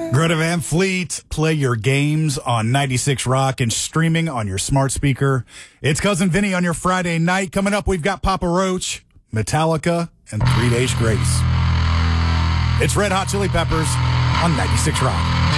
Greta Van Fleet, play your games on 96 Rock and streaming on your smart speaker. It's Cousin Vinny on your Friday night. Coming up, we've got Papa Roach, Metallica, and 3 Days Grace. It's Red Hot Chili Peppers on 96 Rock.